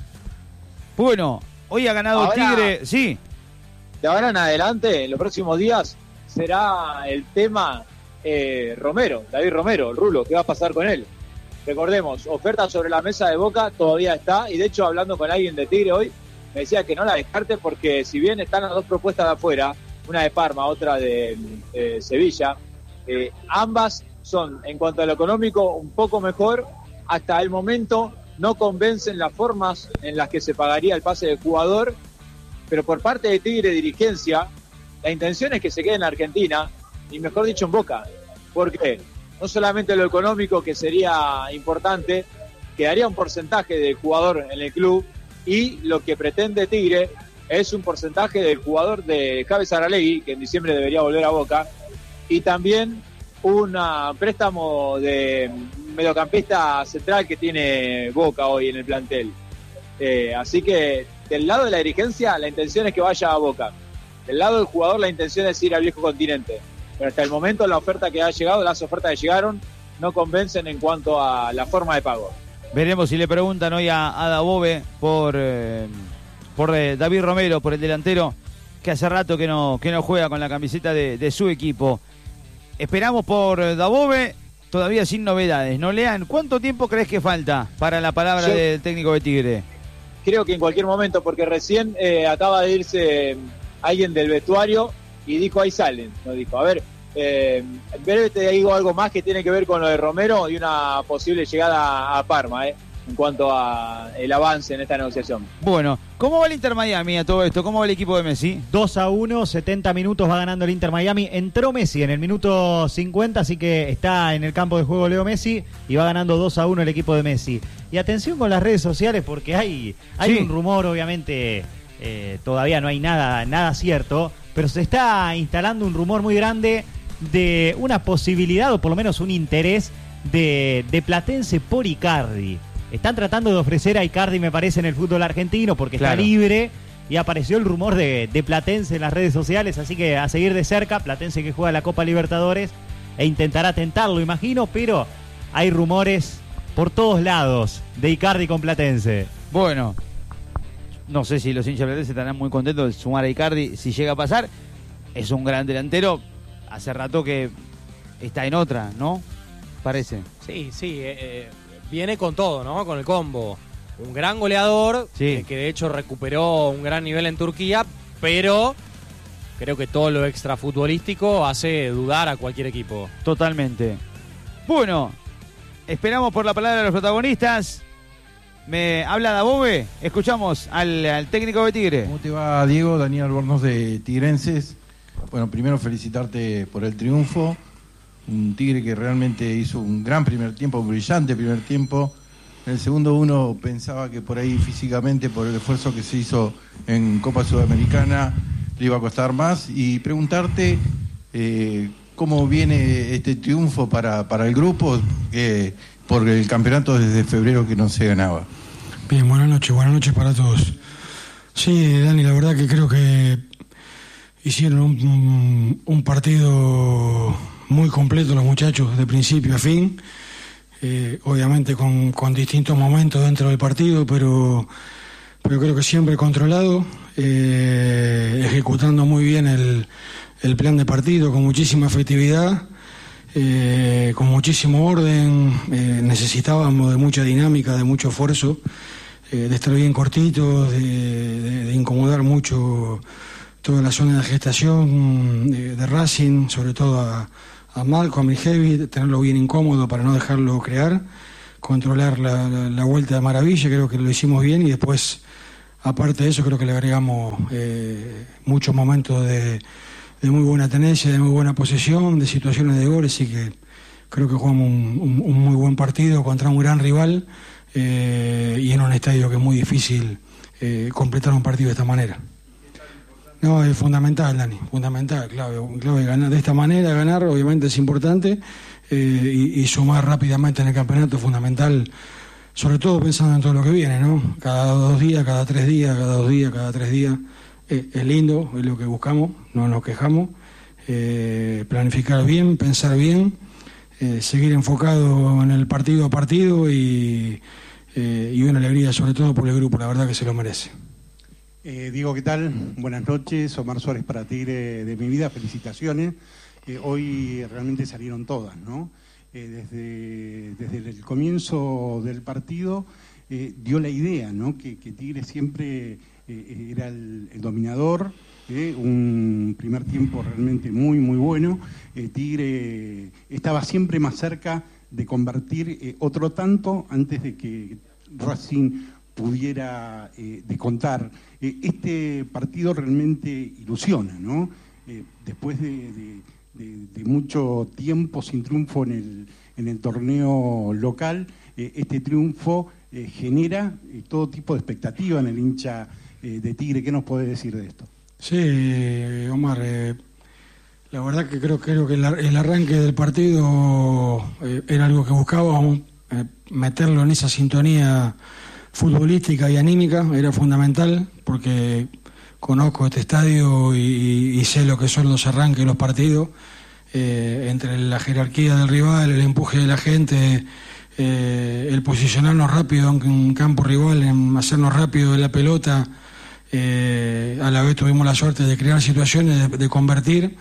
Bueno, hoy ha ganado Ahora, Tigre, sí. De ahora en adelante, en los próximos días, será el tema eh, Romero, David Romero, el Rulo, ¿qué va a pasar con él? Recordemos, oferta sobre la mesa de Boca todavía está, y de hecho hablando con alguien de Tigre hoy, me decía que no la descarte porque si bien están las dos propuestas de afuera, una de Parma, otra de eh, Sevilla, eh, ambas son, en cuanto a lo económico, un poco mejor. Hasta el momento no convencen las formas en las que se pagaría el pase del jugador, pero por parte de Tigre dirigencia, la intención es que se quede en Argentina, y mejor dicho en Boca. ¿Por qué? No solamente lo económico, que sería importante, quedaría un porcentaje del jugador en el club, y lo que pretende Tigre es un porcentaje del jugador de Javi Saralegui, que en diciembre debería volver a Boca, y también un préstamo de mediocampista central que tiene Boca hoy en el plantel. Eh, así que del lado de la dirigencia la intención es que vaya a Boca. Del lado del jugador la intención es ir al viejo continente. Pero hasta el momento la oferta que ha llegado, las ofertas que llegaron, no convencen en cuanto a la forma de pago. Veremos si le preguntan hoy a, a Dabove por... Eh... por eh, David Romero, por el delantero, que hace rato que no, que no juega con la camiseta de, de su equipo. Esperamos por eh, Dabove, todavía sin novedades. ¿No, Lean? ¿Cuánto tiempo crees que falta para la palabra Yo del técnico de Tigre? Creo que en cualquier momento, porque recién eh, acaba de irse eh, alguien del vestuario y dijo, ahí salen. Nos dijo, a ver, eh, en breve te digo algo más que tiene que ver con lo de Romero y una posible llegada a Parma, eh. en cuanto a el avance en esta negociación. Bueno, ¿cómo va el Inter Miami a todo esto? ¿Cómo va el equipo de Messi? dos a uno, setenta minutos va ganando el Inter Miami. Entró Messi en el minuto cincuenta, así que está en el campo de juego Leo Messi y va ganando dos a uno el equipo de Messi. Y atención con las redes sociales porque hay, hay sí. un rumor, obviamente eh, todavía no hay nada, nada cierto, pero se está instalando un rumor muy grande de una posibilidad o por lo menos un interés de, de Platense por Icardi. Están tratando de ofrecer a Icardi, me parece, en el fútbol argentino porque claro. está libre y apareció el rumor de, de Platense en las redes sociales, así que a seguir de cerca, Platense que juega la Copa Libertadores e intentará tentarlo, imagino, pero hay rumores por todos lados de Icardi con Platense. Bueno, no sé si los hinchas platenses estarán muy contentos de sumar a Icardi si llega a pasar. Es un gran delantero, hace rato que está en otra, ¿no? Parece. Sí, sí, eh, eh. viene con todo, ¿no? Con el combo. Un gran goleador, sí. eh, que de hecho recuperó un gran nivel en Turquía, pero creo que todo lo extrafutbolístico hace dudar a cualquier equipo. Totalmente. Bueno, esperamos por la palabra de los protagonistas. Me habla Dabove, escuchamos al, al técnico de Tigre. ¿Cómo te va, Diego? Daniel Albornoz de Tigrenses. Bueno, primero felicitarte por el triunfo. Un Tigre que realmente hizo un gran primer tiempo, un brillante primer tiempo. En el segundo uno pensaba que por ahí físicamente, por el esfuerzo que se hizo en Copa Sudamericana, le iba a costar más. Y preguntarte eh, cómo viene este triunfo para, para el grupo, eh, por el campeonato desde febrero que no se ganaba. Bien, buenas noches, buenas noches para todos. Sí, Dani, la verdad que creo que hicieron un, un, un partido muy completo los muchachos de principio a fin, eh, obviamente con, con distintos momentos dentro del partido, pero, pero creo que siempre controlado, eh, ejecutando muy bien el, el plan de partido, con muchísima efectividad, eh, con muchísimo orden. Eh, necesitábamos de mucha dinámica, de mucho esfuerzo, eh, de estar bien cortitos, de, de, de incomodar mucho toda la zona de gestación de, de Racing, sobre todo a, a Malcolm y Heavy, tenerlo bien incómodo para no dejarlo crear, controlar la, la, la vuelta de maravilla, creo que lo hicimos bien, y después, aparte de eso, creo que le agregamos eh, muchos momentos de, de muy buena tenencia, de muy buena posesión, de situaciones de goles, así que creo que jugamos un, un, un muy buen partido contra un gran rival eh, y en un estadio que es muy difícil eh, completar un partido de esta manera. No, es fundamental, Dani, fundamental, clave, clave ganar de esta manera, ganar obviamente es importante, eh, y, y sumar rápidamente en el campeonato es fundamental, sobre todo pensando en todo lo que viene, ¿no? Cada dos días, cada tres días, cada dos días, cada tres días, eh, es lindo, es lo que buscamos, no nos quejamos, eh, planificar bien, pensar bien, eh, seguir enfocado en el partido a partido y, eh, y una alegría sobre todo por el grupo, la verdad que se lo merece. Eh, Diego, ¿qué tal? Buenas noches. Omar Suárez para Tigre de mi vida. Felicitaciones. Eh, hoy realmente salieron todas, ¿no? Eh, desde, desde el comienzo del partido eh, dio la idea, ¿no? Que, que Tigre siempre eh, era el, el dominador. Eh, un primer tiempo realmente muy, muy bueno. Eh, Tigre estaba siempre más cerca de convertir eh, otro tanto antes de que Racing pudiera eh, descontar. Eh, este partido realmente ilusiona, ¿no? Eh, después de, de, de, de mucho tiempo sin triunfo en el, en el torneo local, eh, este triunfo eh, genera eh, todo tipo de expectativa en el hincha eh, de Tigre. ¿Qué nos podés decir de esto? Sí, Omar, eh, la verdad que creo, creo que el, el arranque del partido eh, era algo que buscábamos, eh, meterlo en esa sintonía futbolística y anímica, era fundamental, porque conozco este estadio y, y sé lo que son los arranques de los partidos, eh, entre la jerarquía del rival, el empuje de la gente, eh, el posicionarnos rápido en un campo rival, en hacernos rápido en la pelota, eh, a la vez tuvimos la suerte de crear situaciones, de, de convertir,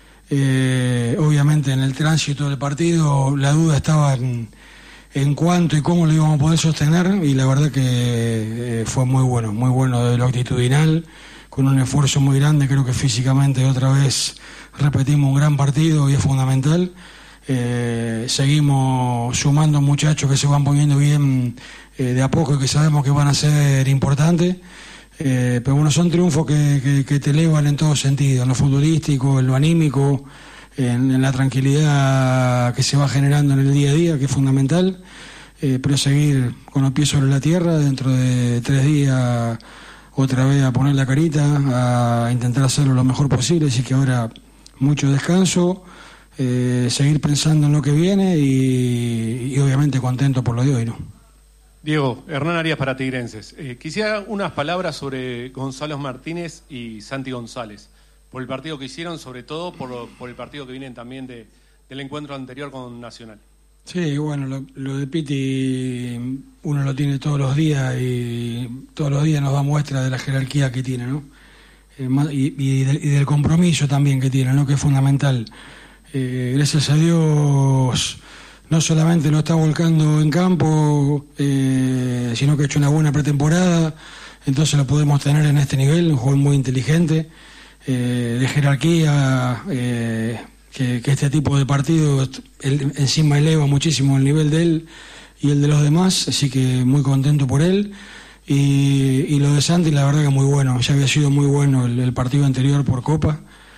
eh, obviamente en el tránsito del partido la duda estaba en en cuánto y cómo lo íbamos a poder sostener, y la verdad que eh, fue muy bueno, muy bueno de lo actitudinal, con un esfuerzo muy grande. Creo que físicamente otra vez repetimos un gran partido y es fundamental. Eh, seguimos sumando muchachos que se van poniendo bien eh, de a poco y que sabemos que van a ser importantes, eh, pero bueno, son triunfos que, que, que te elevan en todo sentido, en lo futbolístico, en lo anímico, En, en la tranquilidad que se va generando en el día a día, que es fundamental, eh, pero seguir con los pies sobre la tierra, dentro de tres días otra vez a poner la carita, a intentar hacerlo lo mejor posible, así que ahora mucho descanso, eh, seguir pensando en lo que viene y, y obviamente contento por lo de hoy, ¿no? Diego, Hernán Arias para Tigrenses. Eh, quisiera unas palabras sobre Gonzalo Martínez y Santi González, por el partido que hicieron, sobre todo por, lo, por el partido que vienen también de, del encuentro anterior con Nacional. Sí, bueno, lo, lo de Piti uno lo tiene todos los días y todos los días nos da muestra de la jerarquía que tiene, ¿no? Eh, y, y, del, y del compromiso también que tiene, ¿no? Que es fundamental. Eh, gracias a Dios no solamente lo está volcando en campo, eh, sino que ha hecho una buena pretemporada, entonces lo podemos tener en este nivel, un jugador muy inteligente, Eh, de jerarquía, eh, que, que este tipo de partidos él, encima eleva muchísimo el nivel de él y el de los demás, así que muy contento por él. Y, y lo de Santi, la verdad que muy bueno, ya había sido muy bueno el, el partido anterior por Copa,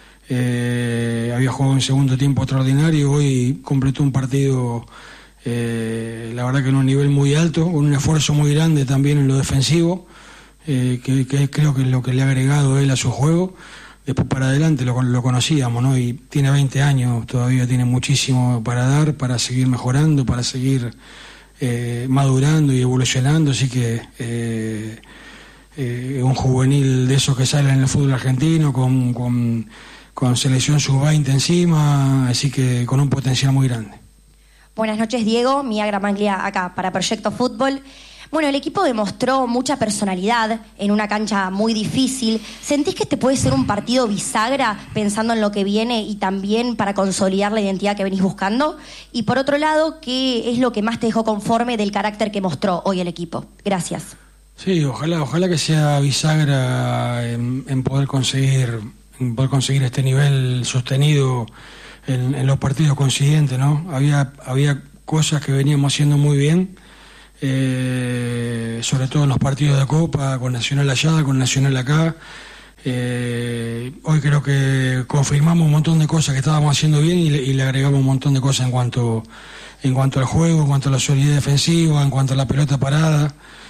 eh, había jugado en segundo tiempo extraordinario, hoy completó un partido, eh, la verdad que en un nivel muy alto, con un esfuerzo muy grande también en lo defensivo, eh, que, que creo que es lo que le ha agregado él a su juego. Después para adelante lo, lo conocíamos, ¿no? Y tiene veinte años, todavía tiene muchísimo para dar, para seguir mejorando, para seguir eh, madurando y evolucionando, así que eh, eh, un juvenil de esos que salen en el fútbol argentino, con, con, con selección sub veinte encima, así que con un potencial muy grande. Buenas noches, Diego, Mía Gramaglia acá para Proyecto Fútbol. Bueno, el equipo demostró mucha personalidad en una cancha muy difícil. ¿Sentís que este puede ser un partido bisagra pensando en lo que viene y también para consolidar la identidad que venís buscando? Y por otro lado, ¿qué es lo que más te dejó conforme del carácter que mostró hoy el equipo? Gracias. Sí, ojalá, ojalá que sea bisagra en, en poder conseguir, en poder conseguir este nivel sostenido en, en los partidos consiguientes, ¿no? Había, había cosas que veníamos haciendo muy bien, eh, sobre todo en los partidos de Copa, con Nacional allá, con Nacional acá. Eh, hoy creo que confirmamos un montón de cosas que estábamos haciendo bien y le, y le agregamos un montón de cosas en cuanto, en cuanto al juego, en cuanto a la solidez defensiva, en cuanto a la pelota parada.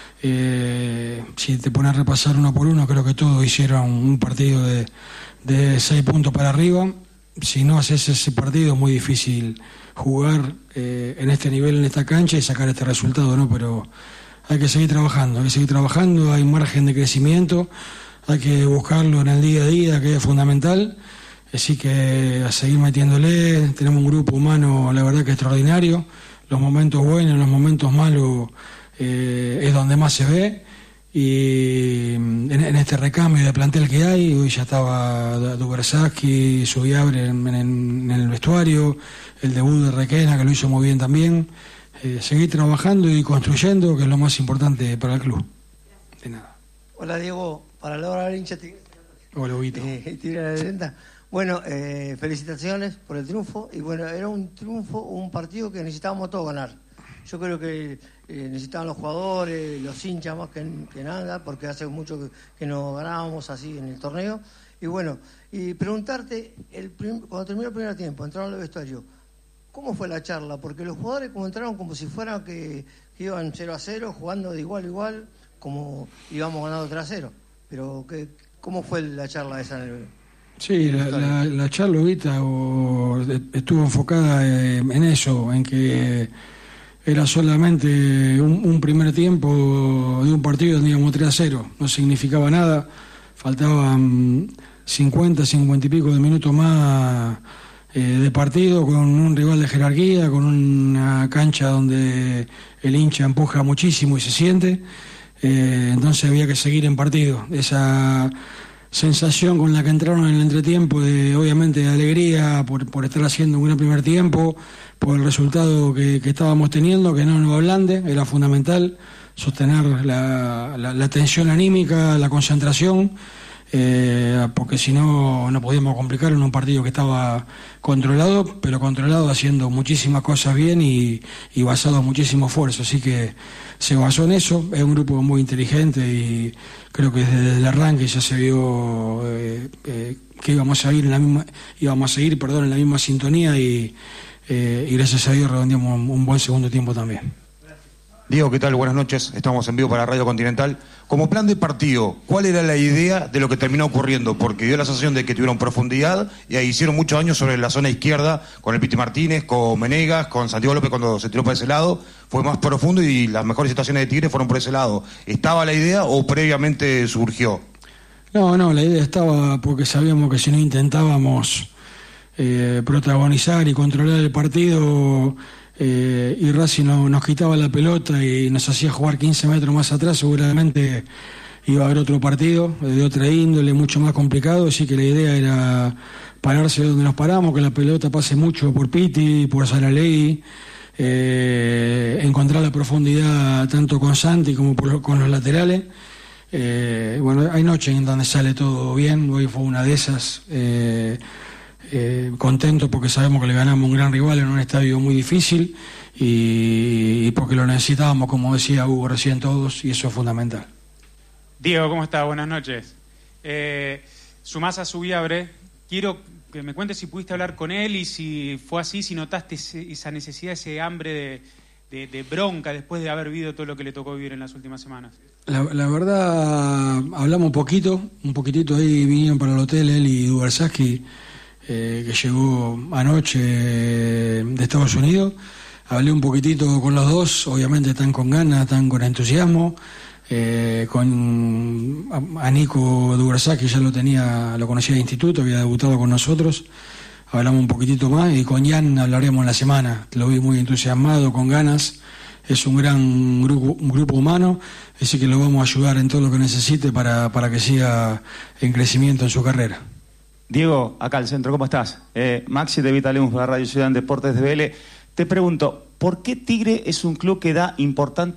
Eh, si te pones a repasar uno por uno, creo que todos hicieron un partido de, de seis puntos para arriba. Si no haces ese partido es muy difícil jugar eh, en este nivel, en esta cancha y sacar este resultado, ¿no? Pero hay que seguir trabajando, hay que seguir trabajando, hay margen de crecimiento, hay que buscarlo en el día a día, que es fundamental. Así que a seguir metiéndole. Tenemos un grupo humano, la verdad que extraordinario. Los momentos buenos, los momentos malos eh, es donde más se ve. Y en, en este recambio de plantel que hay, hoy ya estaba Dubersaski, Subiabre en, en, en el vestuario, el debut de Requena, que lo hizo muy bien también. Eh, seguir trabajando y construyendo, que es lo más importante para el club. De nada. Hola Diego, para lograr hincha Tigre. Hola Huguito. Eh, Tigre de la Leyenda. Bueno, eh, felicitaciones por el triunfo. Y bueno, era un triunfo, un partido que necesitábamos todos ganar. Yo creo que eh, necesitaban los jugadores, los hinchas más que, que nada, porque hace mucho que, que no ganábamos así en el torneo. Y bueno, y preguntarte, el prim, cuando terminó el primer tiempo, entraron al vestuario, ¿cómo fue la charla? Porque los jugadores como entraron como si fueran que, que iban cero a cero, jugando de igual a igual, como íbamos ganando tres a cero. Pero, ¿qué, ¿cómo fue la charla esa en el...? Sí, la, la, la charla ahorita o, estuvo enfocada en eso, en que era solamente un, un primer tiempo de un partido donde íbamos tres a cero, no significaba nada, faltaban cincuenta, cincuenta y pico de minutos más eh, de partido, con un rival de jerarquía, con una cancha donde el hincha empuja muchísimo y se siente, eh, entonces había que seguir en partido. Esa sensación con la que entraron en el entretiempo, de obviamente de alegría por, por estar haciendo un gran primer tiempo, por el resultado que, que estábamos teniendo, que no nos ablande, era fundamental sostener la, la, la tensión anímica, la concentración, eh, porque si no, no podíamos complicar en un partido que estaba controlado, pero controlado haciendo muchísimas cosas bien y, y basado en muchísimo esfuerzo. Así que se basó en eso. Es un grupo muy inteligente y creo que desde el arranque ya se vio eh, eh, que íbamos a ir en la misma, íbamos a seguir, perdón, en la misma sintonía y, eh, y gracias a Dios redondeamos un, un buen segundo tiempo también. Diego, ¿qué tal? Buenas noches. Estamos en vivo para Radio Continental. Como plan de partido, ¿cuál era la idea de lo que terminó ocurriendo? Porque dio la sensación de que tuvieron profundidad y ahí hicieron muchos años sobre la zona izquierda, con el Piti Martínez, con Menegas, con Santiago López cuando se tiró por ese lado. Fue más profundo y las mejores situaciones de Tigre fueron por ese lado. ¿Estaba la idea o previamente surgió? No, no, la idea estaba porque sabíamos que si no intentábamos eh, protagonizar y controlar el partido... Eh, y Racing no, nos quitaba la pelota y nos hacía jugar quince metros más atrás, seguramente iba a haber otro partido de otra índole, mucho más complicado. Así que la idea era pararse donde nos paramos, que la pelota pase mucho por Piti, por Saralegui, eh, encontrar la profundidad tanto con Santi como por, con los laterales. Eh, bueno, hay noches en donde sale todo bien, hoy fue una de esas. eh, Eh, contento porque sabemos que le ganamos un gran rival en un estadio muy difícil y, y porque lo necesitábamos, como decía Hugo recién, todos, y eso es fundamental. Diego, ¿cómo estás? Buenas noches. Eh, sumás a Subiabre, quiero que me cuentes si pudiste hablar con él y si fue así, si notaste ese, esa necesidad, ese hambre de, de, de bronca después de haber vivido todo lo que le tocó vivir en las últimas semanas. La, la verdad, hablamos un poquito, un poquitito ahí, vinieron para el hotel él y Dubersaski, Eh, que llegó anoche eh, de Estados Unidos. Hablé un poquitito con los dos, obviamente están con ganas, están con entusiasmo. Eh, con a, a Nico Dubersaski ya lo tenía, lo conocía de instituto, había debutado con nosotros. Hablamos un poquitito más y con Jan hablaremos en la semana. Lo vi muy entusiasmado, con ganas. Es un gran grupo, un grupo humano, así que lo vamos a ayudar en todo lo que necesite para, para que siga en crecimiento en su carrera. Diego, acá al centro, ¿cómo estás? Eh, Maxi de Vitalemus para Radio Ciudad Deportes de B L. Te pregunto, ¿por qué Tigre es un club que da importantes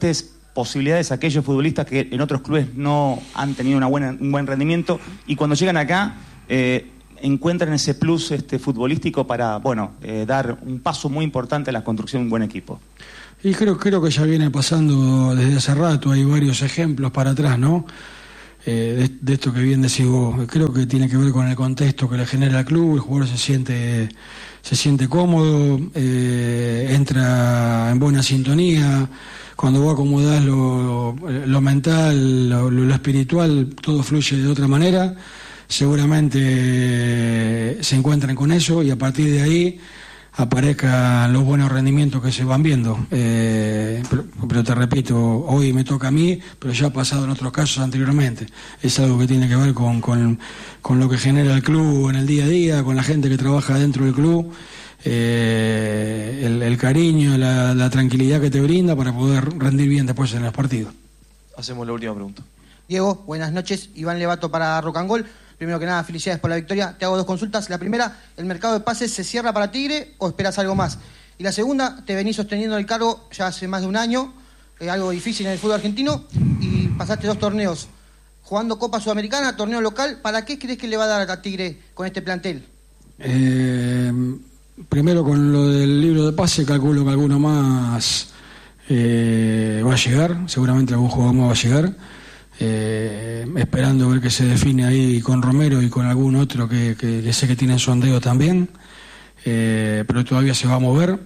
posibilidades a aquellos futbolistas que en otros clubes no han tenido una buena, un buen rendimiento y cuando llegan acá eh, encuentran ese plus este, futbolístico para, bueno, eh, dar un paso muy importante a la construcción de un buen equipo. Y creo, creo que ya viene pasando desde hace rato, hay varios ejemplos para atrás, ¿no? Eh, de, de esto que bien decís vos, creo que tiene que ver con el contexto que le genera el club, el jugador se siente, se siente cómodo, eh, entra en buena sintonía, cuando vos acomodás lo, lo mental, lo, lo espiritual, todo fluye de otra manera, seguramente eh, se encuentran con eso y a partir de ahí aparezcan los buenos rendimientos que se van viendo. Eh, pero, pero te repito, hoy me toca a mí, pero ya ha pasado en otros casos anteriormente. Es algo que tiene que ver con, con, con lo que genera el club en el día a día, con la gente que trabaja dentro del club, eh, el, el cariño, la, la tranquilidad que te brinda para poder rendir bien después en los partidos. Hacemos la última pregunta. Diego, buenas noches. Iván Levato para Rocangol. Primero que nada, felicidades por la victoria. Te hago dos consultas. La primera, ¿el mercado de pases se cierra para Tigre o esperas algo más? Y la segunda, te venís sosteniendo el cargo ya hace más de un año, eh, algo difícil en el fútbol argentino, y pasaste dos torneos, jugando Copa Sudamericana, torneo local. ¿Para qué crees que le va a dar a Tigre con este plantel? Eh, primero con lo del libro de pase, calculo que alguno más eh, va a llegar, seguramente algún jugador más va a llegar. Eh, esperando ver que se define ahí con Romero y con algún otro que, que, que sé que tienen sondeo también, eh, pero todavía se va a mover.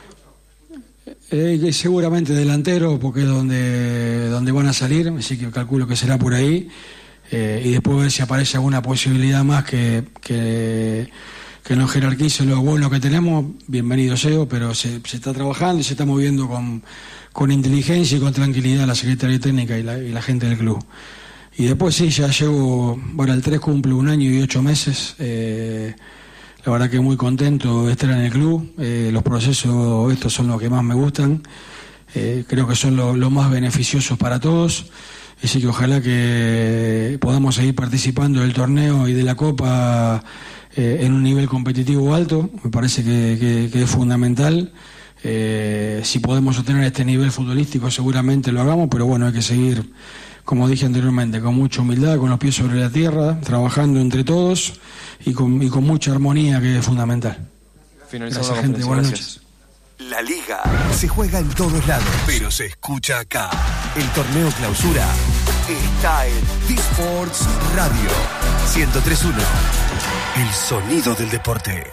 Eh, seguramente delantero, porque es donde, donde van a salir, así que calculo que será por ahí, eh, y después ver si aparece alguna posibilidad más que, que, que nos jerarquice lo bueno que tenemos, bienvenido sea, pero se, se está trabajando y se está moviendo con con inteligencia y con tranquilidad la Secretaría Técnica y la, y la gente del club. Y después sí, ya llevo, bueno, el tres cumple un año y ocho meses, eh, la verdad que muy contento de estar en el club, eh, los procesos estos son los que más me gustan, eh, creo que son los lo más beneficiosos para todos, así que ojalá que podamos seguir participando del torneo y de la Copa eh, en un nivel competitivo alto, me parece que, que, que es fundamental. Eh, si podemos obtener este nivel futbolístico seguramente lo hagamos, pero bueno, hay que seguir, como dije anteriormente, con mucha humildad, con los pies sobre la tierra, trabajando entre todos y con, y con mucha armonía, que es fundamental. Finalizamos Gracias, gente. Buenas noches. La Liga se juega en todos lados, pero se escucha acá. El torneo clausura está en D-Sports Radio ciento tres punto uno. El sonido del deporte.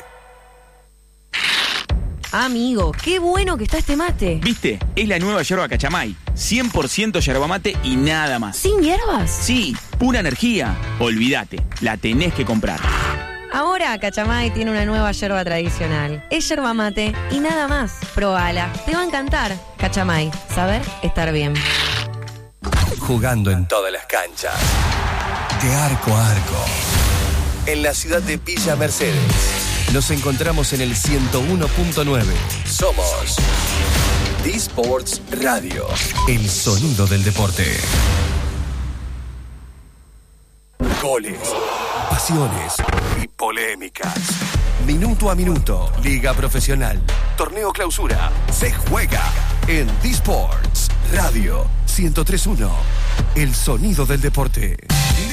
Amigo, qué bueno que está este mate. ¿Viste? Es la nueva yerba Cachamay. cien por ciento yerba mate y nada más. ¿Sin hierbas? Sí, pura energía. Olvídate, la tenés que comprar. Ahora Cachamay tiene una nueva yerba tradicional. Es yerba mate y nada más. Probala, te va a encantar. Cachamay, saber estar bien. Jugando en todas las canchas. De arco a arco. En la ciudad de Villa Mercedes. Nos encontramos en el ciento uno punto nueve. Somos D-Sports Radio, el sonido del deporte. Goles, pasiones y polémicas. Minuto a minuto, Liga Profesional, Torneo Clausura, se juega en D-Sports Radio ciento tres punto uno, el sonido del deporte.